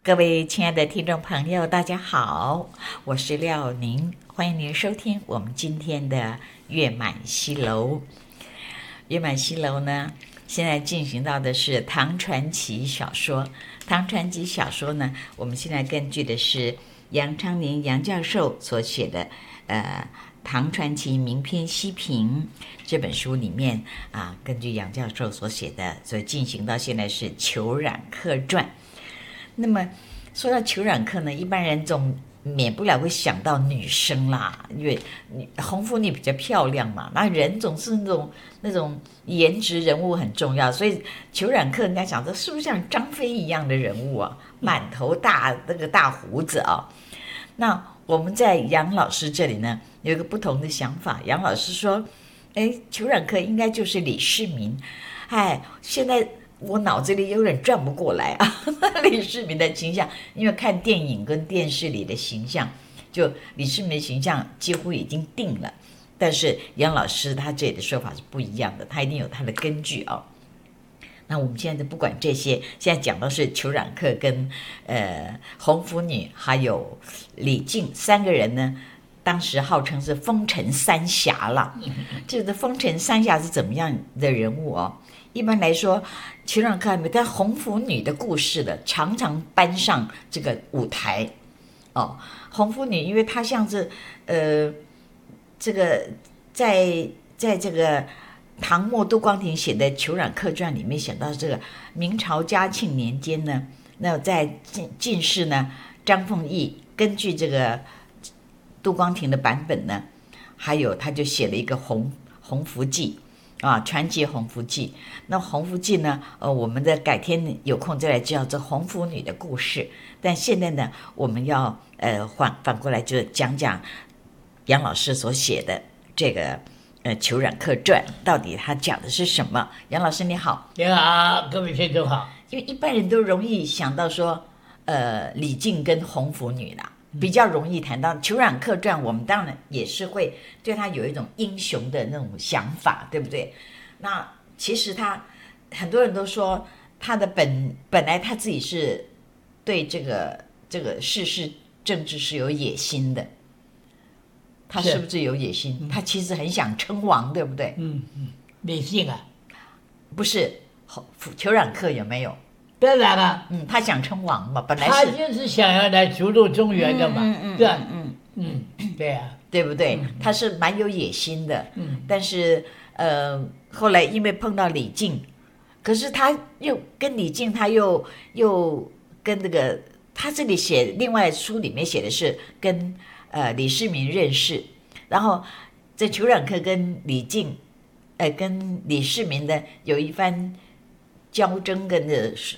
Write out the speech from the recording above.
各位亲爱的听众朋友，大家好，我是廖宁，欢迎您收听我们今天的月满西楼。月满西楼呢，现在进行到的是唐传奇小说。唐传奇小说呢，我们现在根据的是杨昌宁杨教授所写的唐传奇名篇析评这本书里面根据杨教授所写的，所以进行到现在是裘冉客传。那么说到裘冉客呢，一般人总免不了会想到女生啦，因为红拂女比较漂亮嘛，那人总是那种颜值人物很重要，所以裘冉客人家想说是不是像张飞一样的人物啊，满头那个大胡子啊。那我们在杨老师这里呢有一个不同的想法，杨老师说裘冉客应该就是李世民。现在我脑子里有点转不过来啊，李世民的形象，因为看电影跟电视里的形象，就李世民的形象几乎已经定了，但是杨老师他这里的说法是不一样的，他一定有他的根据啊。那我们现在不管这些，现在讲到是裘冉客跟红拂女还有李靖三个人呢，当时号称是风尘三侠了。这个风尘三侠是怎么样的人物哦？一般来说，裘冉客但红拂女的故事的常常搬上这个舞台哦。红拂女因为她像是这个在这个唐末杜光庭写的《裘冉客传》里面写到，这个明朝嘉庆年间呢，那在进士呢张凤翊根据这个杜光庭的版本呢，还有他就写了一个红拂记传记红拂记。那红拂记呢我们的改天有空再来介绍这红拂女的故事，但现在呢我们要反过来就讲讲杨老师所写的这个裘冉客传到底他讲的是什么。杨老师你好。 你好，各位听众好。 因为一般人都容易想到说李靖跟红拂女啦，比较容易谈到裘冉客传，我们当然也是会对他有一种英雄的那种想法，对不对？那其实他很多人都说他的本来他自己是对这个世事政治是有野心的，他是不是有野心？他其实很想称王，对不对？ 李靖啊， 不是裘冉客有没有？ 当然了， 他想称王嘛，本来是他就是想要来逐鹿中原的嘛，对吧？对啊， 对不对？他是蛮有野心的，但是后来因为碰到李靖，可是他又跟李靖，他又跟那个他这里写另外书里面写的是跟李世民认识，然后这裘冉客跟李靖跟李世民的有一番交争跟